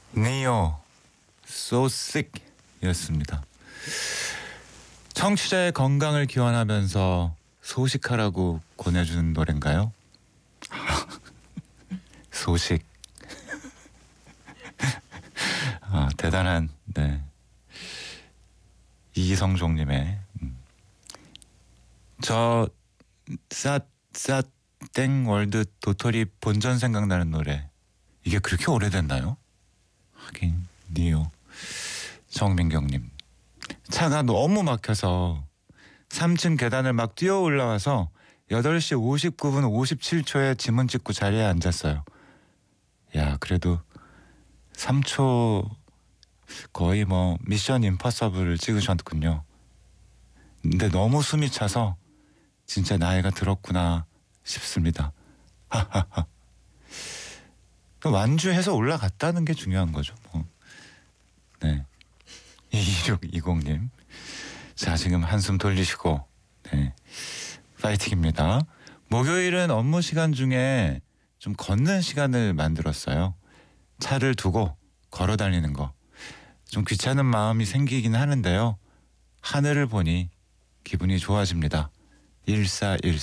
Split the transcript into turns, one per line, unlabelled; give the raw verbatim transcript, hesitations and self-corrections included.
니오 So Sick 였습니다. 청취자의 건강을 기원하면서 소식하라고 권해주는 노래인가요? 소식. 아, 대단한 네 이성종님의 음. 저 쌌쌌땡 월드 도토리 본전 생각나는 노래. 이게 그렇게 오래됐나요? 하긴 니오. 정민경님, 차가 너무 막혀서 삼 층 계단을 막 뛰어 올라와서 여덟 시 오십구 분 오십칠 초에 지문 찍고 자리에 앉았어요. 야, 그래도 삼 초 거의 뭐 미션 임파서블을 찍으셨군요. 근데 너무 숨이 차서 진짜 나이가 들었구나 싶습니다. 하하하. 완주해서 올라갔다는 게 중요한 거죠. 뭐. 네. 이육이공님. 자, 지금 한숨 돌리시고 네. 파이팅입니다. 목요일은 업무 시간 중에 좀 걷는 시간을 만들었어요. 차를 두고 걸어 다니는 거. 좀 귀찮은 마음이 생기긴 하는데요. 하늘을 보니 기분이 좋아집니다. 일사일사